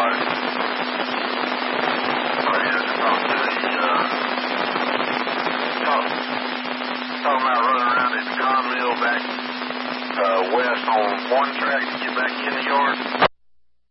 it. Oh, yeah, just talking to talking about running around at the con mill back west on one track to get back in the yard.